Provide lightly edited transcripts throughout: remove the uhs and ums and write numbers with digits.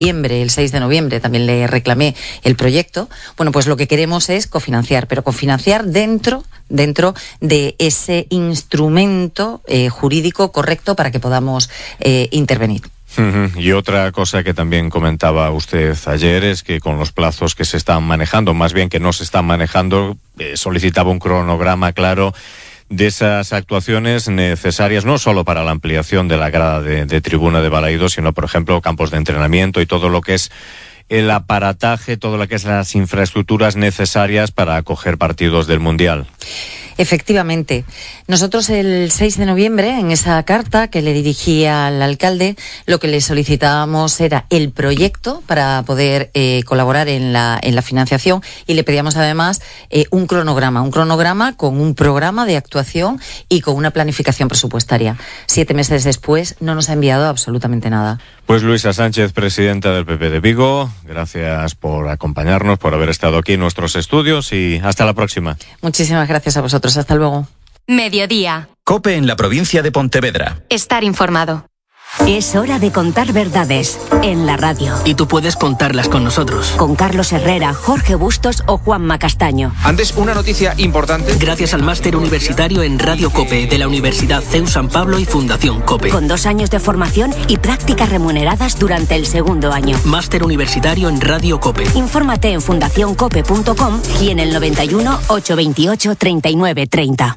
el 6 de noviembre también le reclamé el proyecto. Bueno, pues lo que queremos es cofinanciar, pero cofinanciar dentro de ese instrumento jurídico correcto para que podamos intervenir. Y otra cosa que también comentaba usted ayer es que con los plazos que se están manejando, más bien que no se están manejando, solicitaba un cronograma claro de esas actuaciones necesarias no solo para la ampliación de la grada de tribuna de Balaídos, sino, por ejemplo, campos de entrenamiento y todo lo que es el aparataje, todo lo que es las infraestructuras necesarias para acoger partidos del Mundial. Efectivamente. Nosotros el 6 de noviembre, en esa carta que le dirigí al alcalde, lo que le solicitábamos era el proyecto para poder colaborar en la financiación, y le pedíamos además un cronograma con un programa de actuación y con una planificación presupuestaria. 7 meses después no nos ha enviado absolutamente nada. Pues Luisa Sánchez, presidenta del PP de Vigo, gracias por acompañarnos, por haber estado aquí en nuestros estudios, y hasta la próxima. Muchísimas gracias a vosotros. Hasta luego. Mediodía. COPE en la provincia de Pontevedra. Estar informado. Es hora de contar verdades en la radio. Y tú puedes contarlas con nosotros. Con Carlos Herrera, Jorge Bustos o Juanma Castaño. Antes, una noticia importante. Gracias al máster universitario en Radio COPE de la Universidad CEU San Pablo y Fundación COPE. Con 2 años de formación y prácticas remuneradas durante el segundo año. Máster universitario en Radio COPE. Infórmate en fundacioncope.com y en el 91 828 39 30.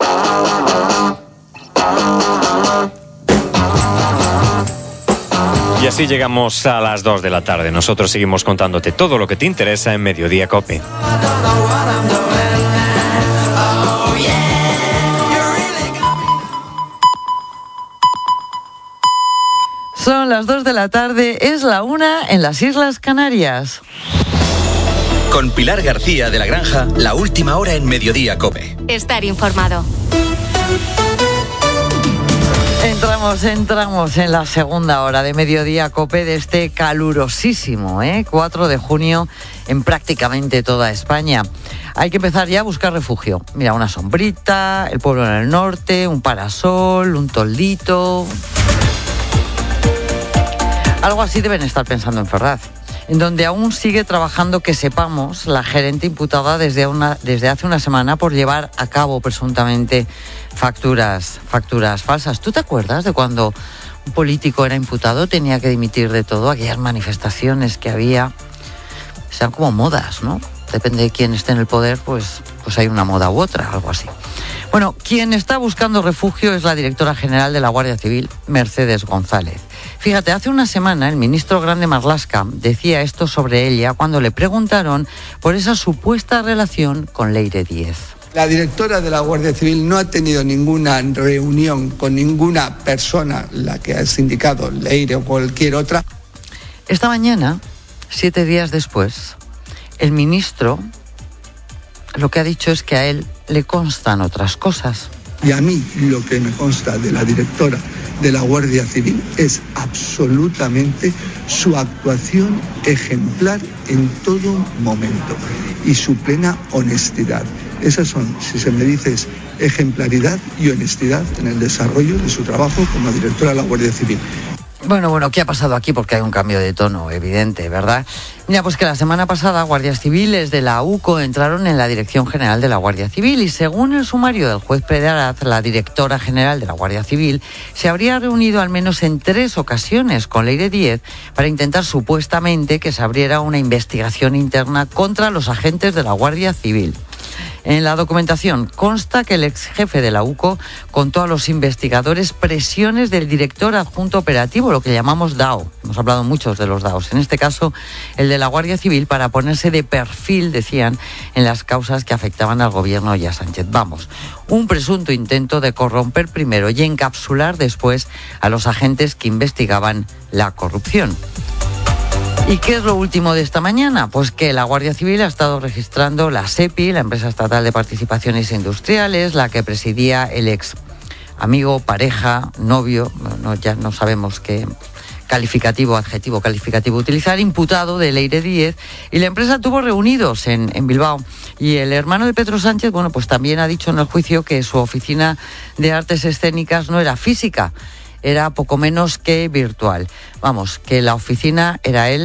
Y así llegamos a las 2 de la tarde. Nosotros seguimos contándote todo lo que te interesa en Mediodía COPE. Son las 2 de la tarde, es la 1 en las Islas Canarias. Con Pilar García de la Granja, la última hora en Mediodía COPE. Estar informado. Entramos en la segunda hora de Mediodía COPE de este calurosísimo 4 de junio en prácticamente toda España. Hay que empezar ya a buscar refugio. Mira, una sombrita, el pueblo en el norte, un parasol, un toldito. Algo así deben estar pensando en Ferraz, en donde aún sigue trabajando, que sepamos, la gerente imputada desde hace una semana por llevar a cabo presuntamente facturas falsas. ¿Tú te acuerdas de cuando un político era imputado, tenía que dimitir de todo? Aquellas manifestaciones que había, sean como modas, ¿no? Depende de quién esté en el poder, pues hay una moda u otra, algo así. Bueno, quien está buscando refugio es la directora general de la Guardia Civil, Mercedes González. Fíjate, hace una semana el ministro Grande Marlaska decía esto sobre ella cuando le preguntaron por esa supuesta relación con Leire Díez. La directora de la Guardia Civil no ha tenido ninguna reunión con ninguna persona, la que has indicado, Leire o cualquier otra. Esta mañana, 7 días después, el ministro lo que ha dicho es que a él le constan otras cosas. Y a mí lo que me consta de la directora de la Guardia Civil es absolutamente su actuación ejemplar en todo momento y su plena honestidad. Esas son, si se me dice, es ejemplaridad y honestidad en el desarrollo de su trabajo como directora de la Guardia Civil. Bueno, ¿qué ha pasado aquí? Porque hay un cambio de tono evidente, ¿verdad? Mira, pues que la semana pasada guardias civiles de la UCO entraron en la Dirección General de la Guardia Civil y según el sumario del juez Pérez, la directora general de la Guardia Civil se habría reunido al menos en 3 ocasiones con Leire Díez para intentar supuestamente que se abriera una investigación interna contra los agentes de la Guardia Civil. En la documentación consta que el ex jefe de la UCO contó a los investigadores presiones del director adjunto operativo, lo que llamamos DAO. Hemos hablado muchos de los DAOs. En este caso, el de la Guardia Civil, para ponerse de perfil, decían, en las causas que afectaban al gobierno y a Sánchez. Vamos, un presunto intento de corromper primero y encapsular después a los agentes que investigaban la corrupción. ¿Y qué es lo último de esta mañana? Pues que la Guardia Civil ha estado registrando la SEPI, la Empresa Estatal de Participaciones Industriales, la que presidía el ex amigo, pareja, novio, ya no sabemos qué adjetivo calificativo utilizar, imputado de Leire Díez, y la empresa tuvo reunidos en Bilbao. Y el hermano de Pedro Sánchez, pues también ha dicho en el juicio que su oficina de artes escénicas no era física, era poco menos que virtual. Vamos, que la oficina era él